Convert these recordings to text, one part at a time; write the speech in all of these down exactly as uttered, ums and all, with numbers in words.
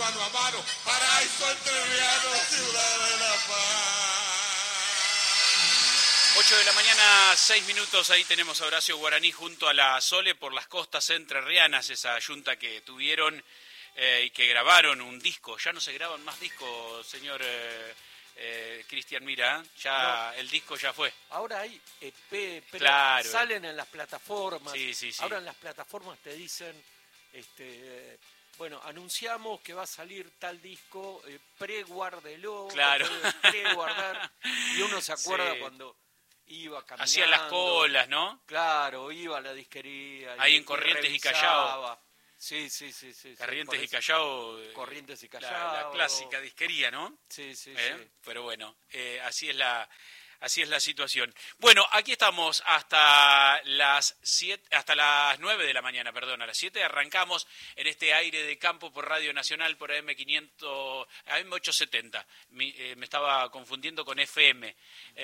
mano a mano, paraíso entrerriano, ciudad de la paz. ocho de la mañana, seis minutos, ahí tenemos a Horacio Guaraní junto a la Sole por las costas entrerrianas, esa yunta que tuvieron eh, y que grabaron un disco. Ya no se graban más discos, señor eh, eh, Cristian Mira, ya no. El disco ya fue. Ahora hay E P, pero claro. Salen en las plataformas. Sí, sí, sí. Ahora en las plataformas te dicen, este, bueno, anunciamos que va a salir tal disco, eh, preguárdelo, claro. preguardar, y uno se acuerda sí. cuando iba caminando. Hacía las colas, ¿no? Claro, iba a la disquería. Ahí y, en Corrientes y, y Callao. Sí, sí, sí, sí. Corrientes sí, y Callao. Corrientes y Callao. La, la clásica disquería, ¿no? Sí, sí, ¿Eh? sí. Pero bueno, eh, así es la... Así es la situación. Bueno, aquí estamos hasta las siete, hasta las nueve de la mañana, perdón, a las siete arrancamos en este aire de campo por Radio Nacional, por A M quinientos, A M ochocientos setenta. Me, eh, me estaba confundiendo con F M,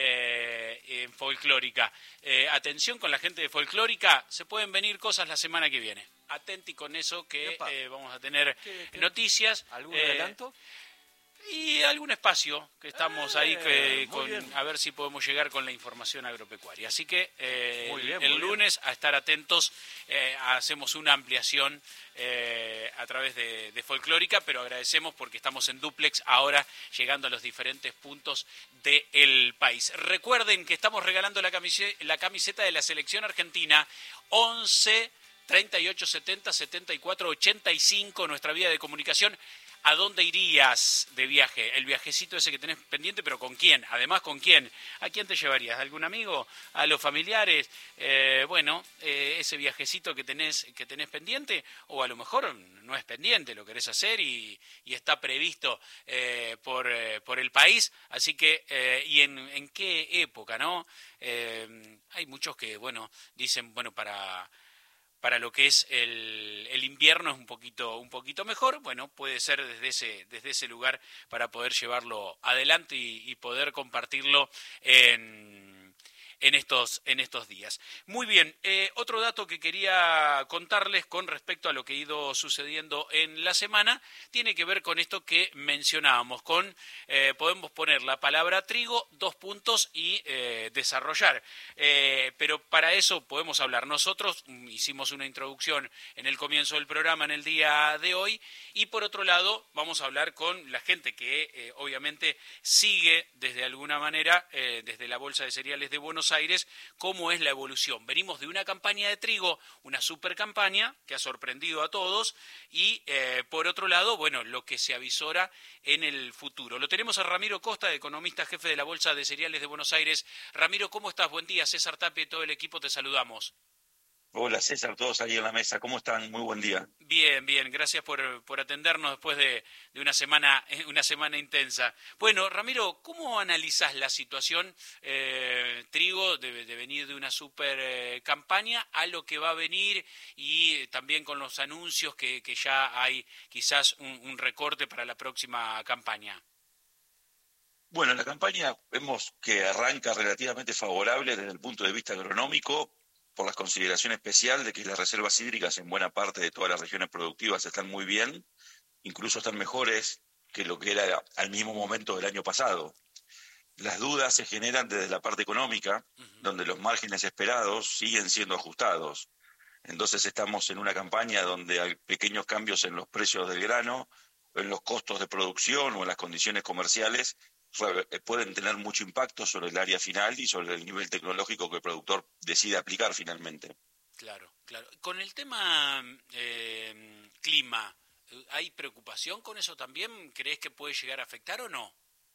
eh, en Folclórica. Eh, atención con la gente de Folclórica, se pueden venir cosas la semana que viene. Atenti con eso que eh, vamos a tener ¿Qué, qué? noticias. ¿Algún eh, adelanto? Y algún espacio que estamos eh, ahí que, con, bien. a ver si podemos llegar con la información agropecuaria. Así que eh, muy bien, el muy lunes bien. A estar atentos, eh, hacemos una ampliación eh, a través de, de Folclórica, pero agradecemos porque estamos en dúplex ahora llegando a los diferentes puntos del país. Recuerden que estamos regalando la camiseta, la camiseta de la selección argentina once treinta y ocho setenta setenta y cuatro ochenta y cinco, nuestra vía de comunicación. ¿A dónde irías de viaje? El viajecito ese que tenés pendiente, pero ¿con quién? Además, ¿con quién? ¿A quién te llevarías? ¿A algún amigo? ¿A los familiares? Eh, bueno, eh, ese viajecito que tenés, que tenés pendiente, o a lo mejor no es pendiente, lo querés hacer y, y está previsto eh, por, eh, por el país. Así que, eh, ¿y en, en qué época, no? Eh, hay muchos que, bueno, dicen, bueno, para... Para lo que es el, el invierno es un poquito, un poquito mejor, bueno, puede ser desde ese, desde ese lugar para poder llevarlo adelante y, y poder compartirlo en, en, estos, en estos días. Muy bien, eh, otro dato que quería contarles con respecto a lo que ha ido sucediendo en la semana tiene que ver con esto que mencionábamos, con eh, podemos poner la palabra trigo, dos puntos y eh, desarrollar. Eh, pero para eso podemos hablar. Nosotros hicimos una introducción en el comienzo del programa en el día de hoy y por otro lado vamos a hablar con la gente que eh, obviamente sigue desde alguna manera, eh, desde la Bolsa de Cereales de Buenos Aires, cómo es la evolución. Venimos de una campaña de trigo, una super campaña que ha sorprendido a todos y eh, por otro lado, bueno, lo que se avisora en el futuro. Lo tenemos a Ramiro Costa, economista jefe de la Bolsa de Cereales de Buenos Aires. Ramiro, ¿cómo estás? Buen día. César Tapia y todo el equipo te saludamos. Hola César, todos ahí en la mesa, ¿cómo están? Muy buen día. Bien, bien, gracias por, por atendernos después de, de una semana una semana intensa. Bueno, Ramiro, ¿cómo analizás la situación eh, trigo de, de venir de una super eh, campaña a lo que va a venir y también con los anuncios que, que ya hay quizás un, un recorte para la próxima campaña? Bueno, la campaña vemos que arranca relativamente favorable desde el punto de vista agronómico, por la consideración especial de que las reservas hídricas en buena parte de todas las regiones productivas están muy bien, incluso están mejores que lo que era al mismo momento del año pasado. Las dudas se generan desde la parte económica, uh-huh. donde los márgenes esperados siguen siendo ajustados. Entonces estamos en una campaña donde hay pequeños cambios en los precios del grano, en los costos de producción o en las condiciones comerciales, pueden tener mucho impacto sobre el área final y sobre el nivel tecnológico que el productor decide aplicar finalmente. Claro, claro. Con el tema eh, clima, ¿hay preocupación con eso también? ¿Crees que puede llegar a afectar o no?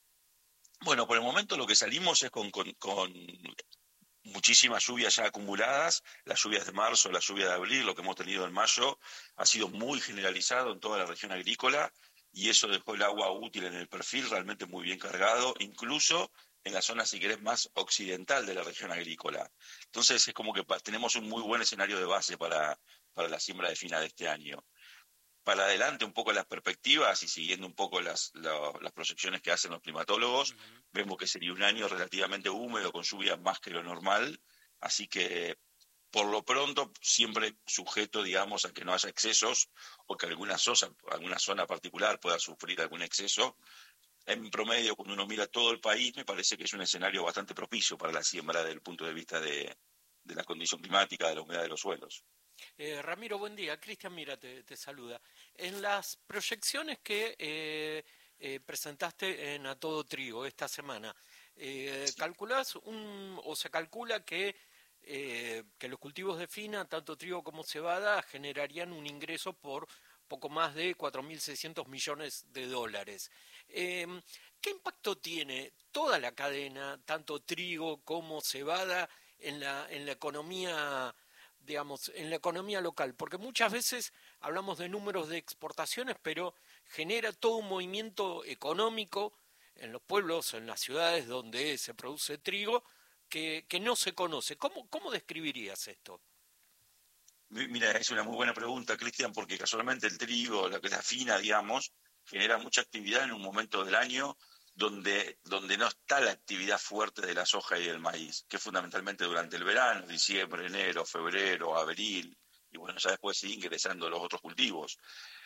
Bueno, por el momento lo que salimos es con, con, con muchísimas lluvias ya acumuladas. Las lluvias de marzo, la lluvia de abril, lo que hemos tenido en mayo, ha sido muy generalizado en toda la región agrícola. Y eso dejó el agua útil en el perfil realmente muy bien cargado, incluso en la zona, si querés, más occidental de la región agrícola. Entonces es como que tenemos un muy buen escenario de base para, para la siembra de fina de este año. Para adelante un poco las perspectivas y siguiendo un poco las, la, las proyecciones que hacen los climatólogos, uh-huh. vemos que sería un año relativamente húmedo, con lluvias más que lo normal, así que por lo pronto siempre sujeto, digamos, a que no haya excesos o que alguna zona, alguna zona particular pueda sufrir algún exceso. En promedio, cuando uno mira todo el país, me parece que es un escenario bastante propicio para la siembra desde el punto de vista de, de la condición climática, de la humedad de los suelos. Eh, Ramiro, buen día. Cristian Mira te, te saluda. En las proyecciones que eh, eh, presentaste en A Todo Trigo esta semana, eh, Sí. ¿calculás un, o se calcula que, eh, que los cultivos de fina, tanto trigo como cebada, generarían un ingreso por poco más de cuatro mil seiscientos millones de dólares? Eh, ¿Qué impacto tiene toda la cadena, tanto trigo como cebada, en la, en la economía, digamos, en la economía local? Porque muchas veces hablamos de números de exportaciones, pero genera todo un movimiento económico en los pueblos, en las ciudades donde se produce trigo, que, que no se conoce. ¿Cómo, cómo describirías esto? Mira, es una muy buena pregunta, Cristian, porque casualmente el trigo, la que es la fina, digamos, genera mucha actividad en un momento del año donde, donde no está la actividad fuerte de la soja y del maíz, que es fundamentalmente durante el verano, diciembre, enero, febrero, abril, y bueno, ya después sigue ingresando los otros cultivos.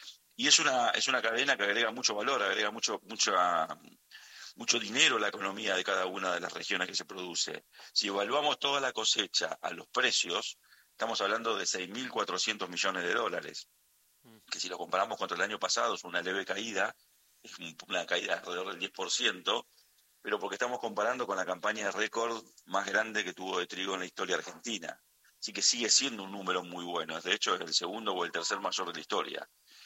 Y es una, es una cadena que agrega mucho valor, agrega mucho, mucha, mucho dinero a la economía de cada una de las regiones que se produce. Si evaluamos toda la cosecha a los precios, estamos hablando de seis mil cuatrocientos millones de dólares, que si lo comparamos contra el año pasado es una leve caída, es una caída de alrededor del diez por ciento, pero porque estamos comparando con la campaña de récord más grande que tuvo de trigo en la historia argentina. Así que sigue siendo un número muy bueno, de hecho es el segundo o el tercer mayor de la historia.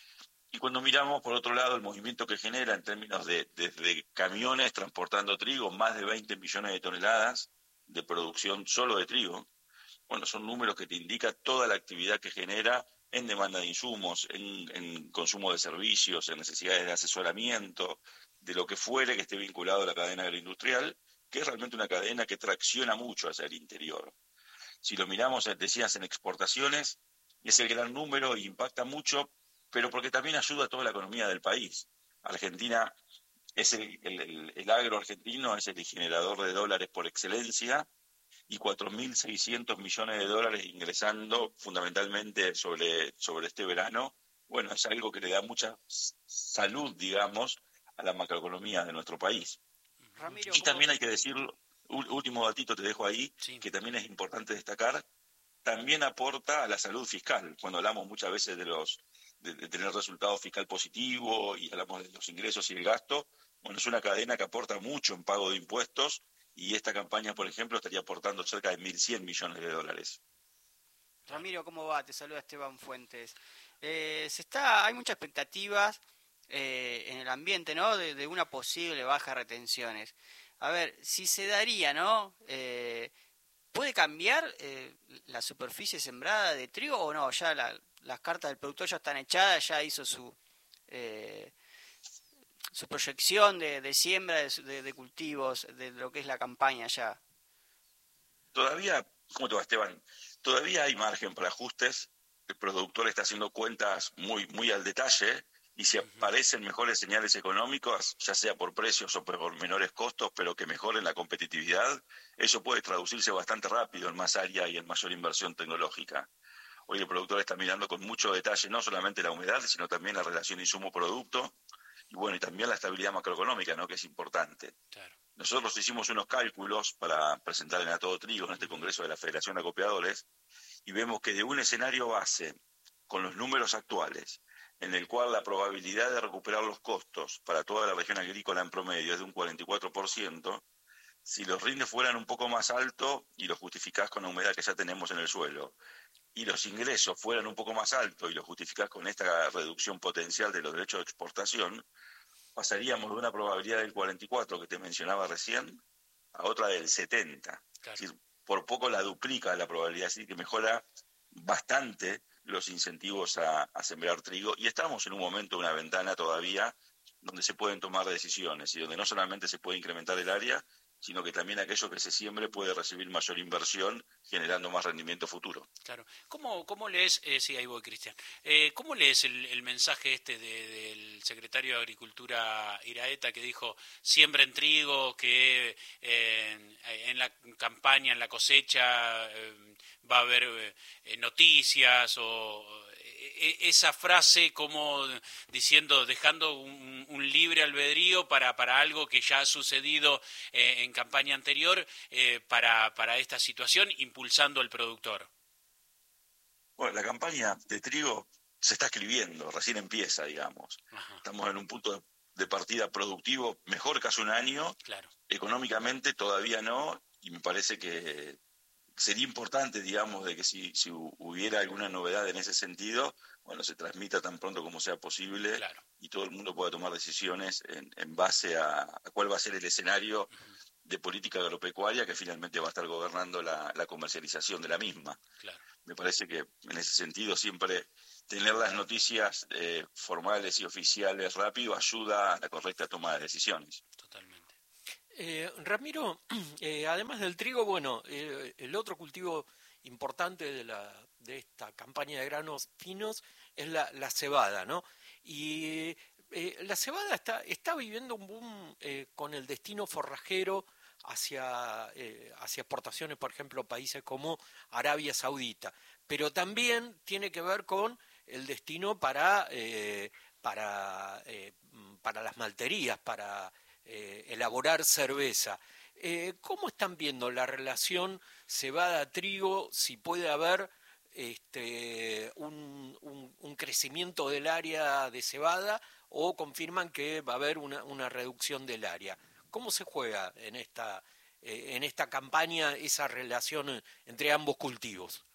Y cuando miramos, por otro lado, el movimiento que genera en términos de desde camiones transportando trigo, más de veinte millones de toneladas de producción solo de trigo, bueno, son números que te indican toda la actividad que genera en demanda de insumos, en, en consumo de servicios, en necesidades de asesoramiento, de lo que fuere que esté vinculado a la cadena agroindustrial, que es realmente una cadena que tracciona mucho hacia el interior. Si lo miramos, decías, en exportaciones, es el gran número e impacta mucho, pero porque también ayuda a toda la economía del país. Argentina es el, el, el agro argentino es el generador de dólares por excelencia, y cuatro mil seiscientos millones de dólares ingresando fundamentalmente sobre, sobre este verano, bueno, es algo que le da mucha salud, digamos, a la macroeconomía de nuestro país. Ramiro, Y ¿cómo? también hay que decir, último datito te dejo ahí, Sí. que también es importante destacar, también aporta a la salud fiscal. Cuando hablamos muchas veces de los de, de tener resultado fiscal positivo y hablamos de los ingresos y el gasto, bueno, es una cadena que aporta mucho en pago de impuestos, y esta campaña, por ejemplo, estaría aportando cerca de mil cien millones de dólares. Ramiro, ¿cómo va? Te saluda Esteban Fuentes. Eh, se está, hay muchas expectativas eh, en el ambiente, ¿no? De, de una posible baja de retenciones. A ver, si se daría, ¿no? Eh, ¿Puede cambiar eh, la superficie sembrada de trigo o no? Ya la, las cartas del productor ya están echadas, ya hizo su eh, su proyección de, de siembra de, de, de cultivos, de lo que es la campaña ya. Todavía, ¿cómo te va, Esteban? Todavía hay margen para ajustes. El productor está haciendo cuentas muy, muy al detalle, y si aparecen mejores señales económicas, ya sea por precios o por menores costos, pero que mejoren la competitividad, eso puede traducirse bastante rápido en más área y en mayor inversión tecnológica. Hoy el productor está mirando con mucho detalle no solamente la humedad, sino también la relación insumo-producto, y bueno, y también la estabilidad macroeconómica, ¿no?, que es importante. Claro. Nosotros hicimos unos cálculos para presentar en A Todo Trigo, en este congreso de la Federación de Acopiadores, y vemos que de un escenario base, con los números actuales, en el cual la probabilidad de recuperar los costos para toda la región agrícola en promedio es de un cuarenta y cuatro por ciento, si los rindes fueran un poco más altos y los justificás con la humedad que ya tenemos en el suelo, y los ingresos fueran un poco más altos y los justificás con esta reducción potencial de los derechos de exportación, pasaríamos de una probabilidad del cuarenta y cuatro que te mencionaba recién a otra del setenta. Claro. Es decir, por poco la duplica la probabilidad, así que mejora bastante los incentivos a, a sembrar trigo, y estamos en un momento, una ventana todavía, donde se pueden tomar decisiones y donde no solamente se puede incrementar el área, sino que también aquello que se siembre puede recibir mayor inversión, generando más rendimiento futuro. Claro. ¿Cómo, cómo lees, eh, sí, ahí voy, Cristian, eh, cómo lees el, el mensaje este de, del secretario de Agricultura Iraeta que dijo, siembren trigo, que eh, en la campaña, en la cosecha, eh, va a haber eh, noticias, o eh, esa frase como diciendo, dejando un, un libre albedrío para, para algo que ya ha sucedido eh, en campaña anterior, eh, para, para esta situación, impulsando al productor? Bueno, la campaña de trigo se está escribiendo, recién empieza, digamos. Ajá. Estamos en un punto de partida productivo mejor que hace un año. Claro. Económicamente todavía no, y me parece que sería importante, digamos, de que si, si hubiera alguna novedad en ese sentido, bueno, se transmita tan pronto como sea posible, Claro. y todo el mundo pueda tomar decisiones en, en base a, a cuál va a ser el escenario Uh-huh. de política agropecuaria que finalmente va a estar gobernando la, la comercialización de la misma. Claro. Me parece que en ese sentido siempre tener las noticias eh, formales y oficiales rápido ayuda a la correcta toma de decisiones. Totalmente. Eh, Ramiro, eh, además del trigo, bueno, eh, el otro cultivo importante de, la, de esta campaña de granos finos es la, la cebada, ¿no? Y eh, la cebada está, está viviendo un boom eh, con el destino forrajero hacia, eh, hacia exportaciones, por ejemplo, países como Arabia Saudita, pero también tiene que ver con el destino para, eh, para, eh, para las malterías, para eh, elaborar cerveza. Eh, ¿Cómo están viendo la relación cebada-trigo? Si puede haber este, un, un, un crecimiento del área de cebada, o confirman que va a haber una, una reducción del área. ¿Cómo se juega en esta, eh, en esta campaña esa relación entre ambos cultivos?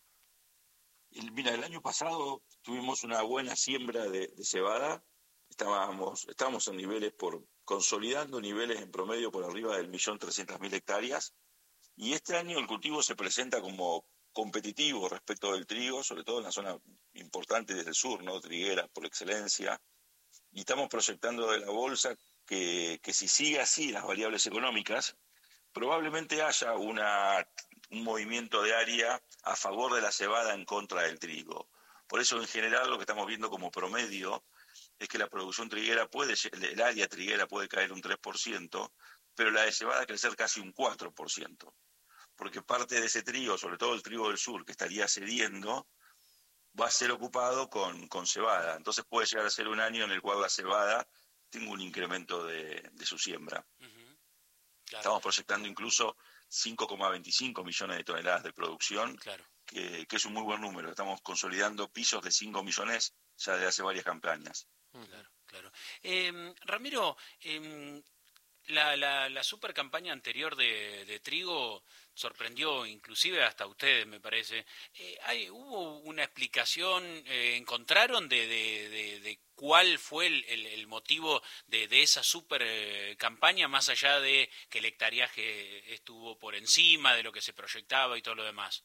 Mira, el año pasado tuvimos una buena siembra de, de cebada. Estábamos, estábamos en niveles por consolidando niveles en promedio por arriba del millón trescientas mil hectáreas. Y este año el cultivo se presenta como competitivo respecto del trigo, sobre todo en la zona importante desde el sur, ¿no? Triguera por excelencia. Y estamos proyectando de la bolsa que, que si sigue así las variables económicas, probablemente haya una, un movimiento de área a favor de la cebada en contra del trigo. Por eso, en general, lo que estamos viendo como promedio es que la producción triguera puede, el área triguera puede caer un tres por ciento, pero la de cebada crecer casi un cuatro por ciento. Porque parte de ese trigo, sobre todo el trigo del sur, que estaría cediendo, va a ser ocupado con, con cebada. Entonces puede llegar a ser un año en el cual la cebada tenga un incremento de, de su siembra. Uh-huh. Claro. Estamos proyectando incluso cinco coma veinticinco millones de toneladas de producción, claro. que, que es un muy buen número. Estamos consolidando pisos de cinco millones ya desde hace varias campañas. Claro, claro. Eh, Ramiro, eh, la, la, la super campaña anterior de, de trigo sorprendió inclusive hasta ustedes, me parece. Eh, hay, ¿Hubo una explicación, eh, encontraron de, de, de, de cuál fue el, el, el motivo de, de esa super eh, campaña, más allá de que el hectareaje estuvo por encima de lo que se proyectaba y todo lo demás?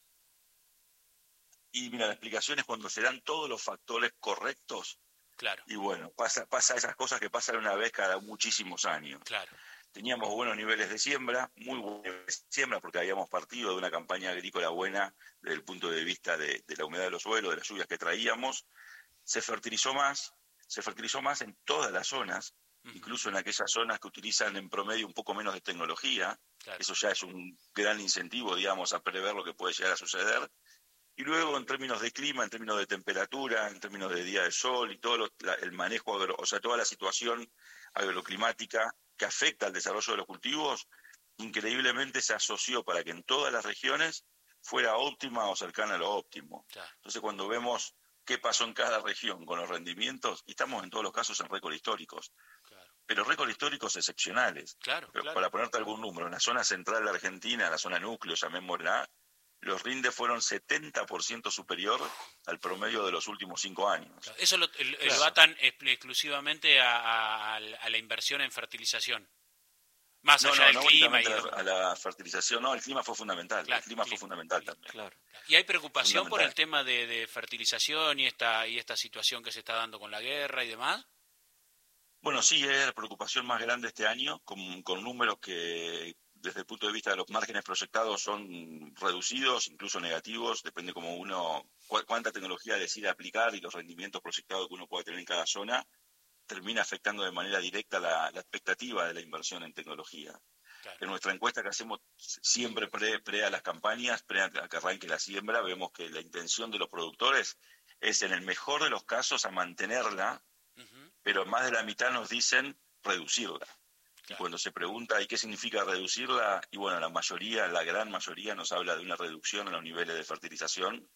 Y mira, la explicación es cuando se dan todos los factores correctos. Claro. Y bueno, pasa, pasa esas cosas que pasan una vez cada muchísimos años. Claro. Teníamos buenos niveles de siembra, muy buenos niveles de siembra, porque habíamos partido de una campaña agrícola buena desde el punto de vista de, de la humedad de los suelos, de las lluvias que traíamos. Se fertilizó más, se fertilizó más en todas las zonas, uh-huh. incluso en aquellas zonas que utilizan en promedio un poco menos de tecnología. Claro. Eso ya es un gran incentivo, digamos, a prever lo que puede llegar a suceder. Y luego, en términos de clima, en términos de temperatura, en términos de día de sol y todo lo, la, el manejo, agro, o sea, toda la situación agroclimática que afecta al desarrollo de los cultivos, increíblemente se asoció para que en todas las regiones fuera óptima o cercana a lo óptimo. Claro. Entonces, cuando vemos qué pasó en cada región con los rendimientos, y estamos en todos los casos en récords históricos, claro. pero récords históricos excepcionales. Claro, pero claro. Para ponerte algún número, en la zona central de Argentina, en la zona núcleo, llamémosla, los rindes fueron setenta por ciento superior al promedio de los últimos cinco años. Claro. Eso lo, lo claro. atan exclusivamente a, a, a la inversión en fertilización. Más no, allá no, del no clima. Y a la fertilización, no, el clima fue fundamental. Claro, el clima clima, fue fundamental clima, también. Claro. ¿Y hay preocupación por el tema de, de fertilización y esta, y esta situación que se está dando con la guerra y demás? Bueno, sí, es la preocupación más grande este año, con, con números que desde el punto de vista de los márgenes proyectados son reducidos, incluso negativos, depende cómo uno, cu cuánta tecnología decide aplicar y los rendimientos proyectados que uno puede tener en cada zona, termina afectando de manera directa la, la expectativa de la inversión en tecnología. Claro. En nuestra encuesta que hacemos siempre pre, pre a las campañas, pre a que arranque la siembra, vemos que la intención de los productores es, en el mejor de los casos, a mantenerla, uh-huh. pero más de la mitad nos dicen reducirla. Claro. Y cuando se pregunta ¿y qué significa reducirla? Y bueno, la mayoría, la gran mayoría nos habla de una reducción en los niveles de fertilización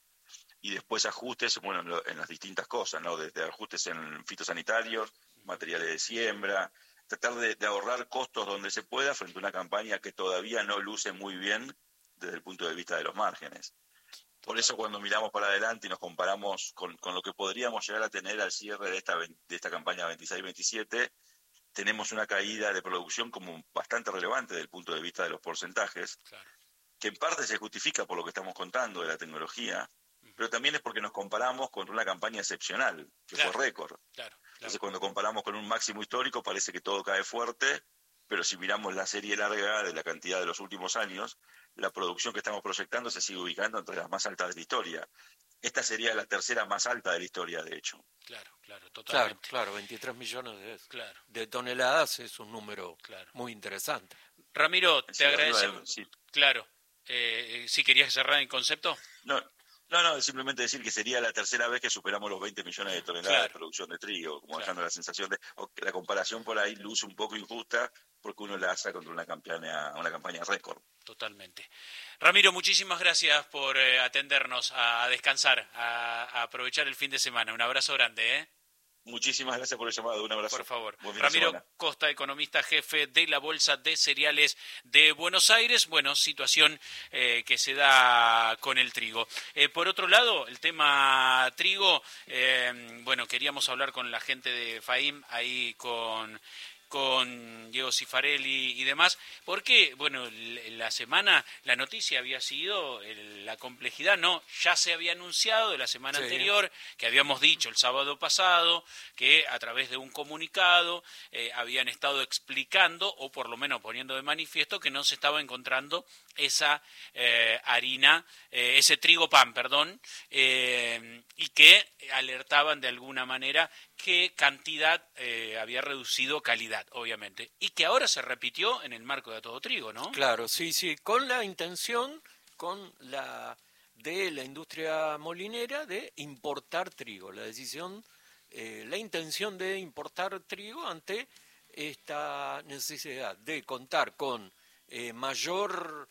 y después ajustes, bueno, en, lo, en las distintas cosas, ¿no? Desde ajustes en fitosanitarios, materiales de siembra, tratar de, de ahorrar costos donde se pueda frente a una campaña que todavía no luce muy bien desde el punto de vista de los márgenes. Por eso cuando miramos para adelante y nos comparamos con, con lo que podríamos llegar a tener al cierre de esta, de esta campaña veintiséis veintisiete, tenemos una caída de producción como bastante relevante desde el punto de vista de los porcentajes, claro. que en parte se justifica por lo que estamos contando de la tecnología, uh-huh. pero también es porque nos comparamos con una campaña excepcional, que claro. fue récord. Claro, claro. Entonces cuando comparamos con un máximo histórico parece que todo cae fuerte, pero si miramos la serie larga de la cantidad de los últimos años, la producción que estamos proyectando se sigue ubicando entre las más altas de la historia. Esta sería la tercera más alta de la historia, de hecho. Claro, claro, totalmente. Claro, claro, veintitrés millones de, claro. de toneladas es un número claro. muy interesante. Ramiro, te sí, agradecemos. Sí. Claro. Eh, ¿Sí querías cerrar el concepto? No, no, no, simplemente decir que sería la tercera vez que superamos los veinte millones de toneladas claro. de producción de trigo, como claro. dejando la sensación de que la comparación por ahí luce un poco injusta porque uno la hace contra una campaña, una campaña récord. Totalmente. Ramiro, muchísimas gracias por eh, atendernos, a, a descansar, a, a aprovechar el fin de semana. Un abrazo grande, ¿eh? Muchísimas gracias por el llamado. Un abrazo. Por favor. Ramiro Costa, economista jefe de la Bolsa de Cereales de Buenos Aires. Bueno, situación eh, que se da con el trigo. Eh, por otro lado, el tema trigo, eh, bueno, queríamos hablar con la gente de FAIM, ahí con... con Diego Cifarelli y demás, porque, bueno, la semana, la noticia había sido el, la complejidad, no, ya se había anunciado de la semana sí. anterior, que habíamos dicho el sábado pasado, que a través de un comunicado eh, habían estado explicando, o por lo menos poniendo de manifiesto, que no se estaba encontrando esa eh, harina, eh, ese trigo pan, perdón, eh, y que alertaban de alguna manera qué cantidad eh, había reducido calidad, obviamente, y que ahora se repitió en el marco de A Todo Trigo, ¿no? Claro, sí, sí, con la intención con la de la industria molinera de importar trigo, la decisión, eh, la intención de importar trigo ante esta necesidad de contar con eh, mayor,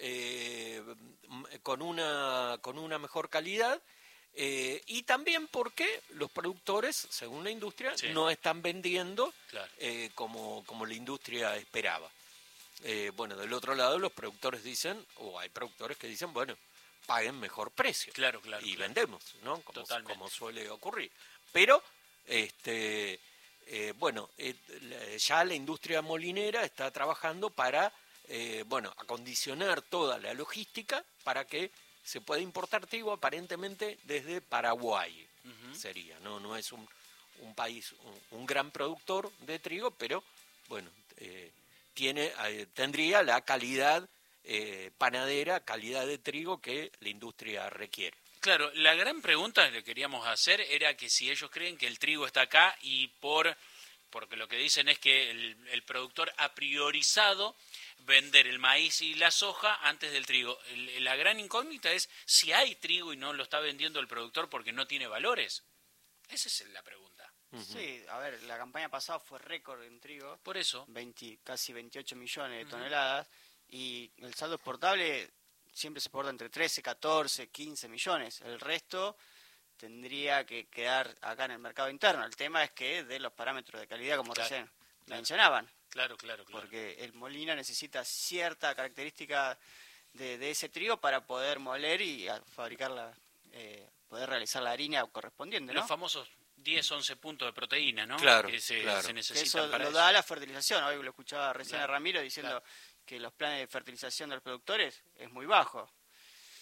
eh, con una con una mejor calidad. Eh, y también porque los productores, según la industria, sí. no están vendiendo claro. eh, como, como la industria esperaba. Eh, bueno, del otro lado los productores dicen, o hay productores que dicen, bueno, paguen mejor precio. Claro, claro. Y claro. vendemos, ¿no? Como, como suele ocurrir. Pero, este, eh, bueno, eh, ya la industria molinera está trabajando para, eh, bueno, acondicionar toda la logística para que se puede importar trigo aparentemente desde Paraguay, uh-huh. sería, no no es un, un país, un, un gran productor de trigo, pero bueno, eh, tiene eh, tendría la calidad eh, panadera, calidad de trigo que la industria requiere. Claro, la gran pregunta que queríamos hacer era que si ellos creen que el trigo está acá y por porque lo que dicen es que el, el productor ha priorizado vender el maíz y la soja antes del trigo. El, la gran incógnita es si hay trigo y no lo está vendiendo el productor porque no tiene valores. Esa es la pregunta. Uh-huh. Sí, a ver, la campaña pasada fue récord en trigo. Por eso. veinte, casi veintiocho millones de toneladas. Uh-huh. Y el saldo exportable siempre se exporta entre trece, catorce, quince millones. El resto tendría que quedar acá en el mercado interno. El tema es que de los parámetros de calidad, como claro, recién claro. mencionaban. Claro, claro, claro. Porque el molino necesita cierta característica de, de ese trigo para poder moler y fabricarla, eh, poder realizar la harina correspondiente, ¿no? Los famosos diez, once puntos de proteína, ¿no? Claro, que se, claro. se necesitan eso para lo eso. da la fertilización. Hoy lo escuchaba recién claro, a Ramiro diciendo claro. que los planes de fertilización de los productores es muy bajo.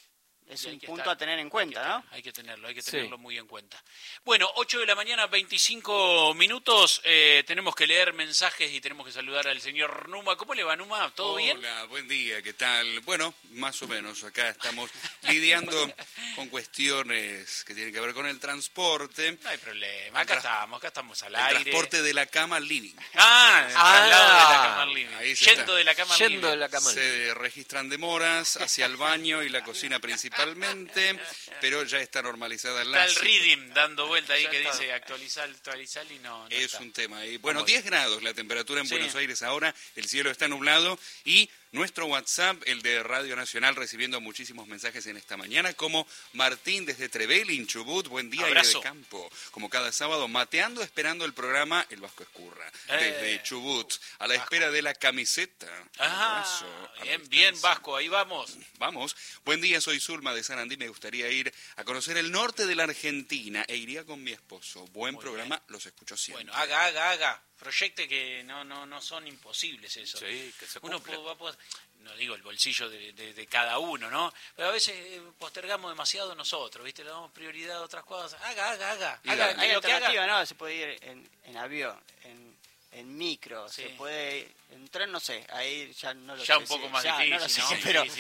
es Y hay un que punto estar- a tener en hay cuenta, que ¿no? tener- Hay que tenerlo, hay que Sí. tenerlo muy en cuenta. Bueno, ocho de la mañana, veinticinco minutos. Eh, tenemos que leer mensajes y tenemos que saludar al señor Numa. ¿Cómo le va, Numa? ¿Todo bien? Hola, buen día, ¿qué tal? Bueno, más o menos, acá estamos lidiando con cuestiones que tienen que ver con el transporte. No hay problema. El Acá tras- estamos, acá estamos al El aire. transporte de la cama al living. Ah, el Ah, traslado de la cama al living. ahí se Yendo está. de la cama al Yendo living. de la cama. Se registran demoras hacia el baño y la cocina principalmente, pero ya está normalizada Está la el situación. reading dando vuelta ahí Ya que está. dice actualizar, actualizar y no, no Es está. un tema. Y bueno, Está muy diez grados la temperatura en Sí. Buenos Aires ahora, el cielo está nublado y nuestro WhatsApp, el de Radio Nacional, recibiendo muchísimos mensajes en esta mañana, como Martín desde Trevelin, Chubut, buen día, aire Abrazo. de campo. Como cada sábado, mateando, esperando el programa El Vasco Escurra, Eh. desde Chubut, a la espera de la camiseta. Ah, Abrazo, a la bien, bien, distancia. Vasco, ahí vamos. Vamos. Buen día, soy Zulma de San Andí. Me gustaría ir a conocer el norte de la Argentina e iría con mi esposo. Buen Muy programa, los escucho siempre. Bueno, haga, haga, haga. Proyecte que no, no, no son imposibles eso. Sí, que se Uno cumpla. po- va a poder- no digo el bolsillo de, de- de cada uno, ¿no? Pero a veces eh, postergamos demasiado nosotros, ¿viste? Le damos prioridad a otras cosas. Haga, haga, haga. Y haga dale. que Hay lo que haga. alternativa, ¿no? Se puede ir en, en avión, en, en micro, Sí. se puede en tren, no sé, ahí ya no lo Ya sé. un poco si- más ya difícil, no lo sé, ¿no? pero Sí, sí.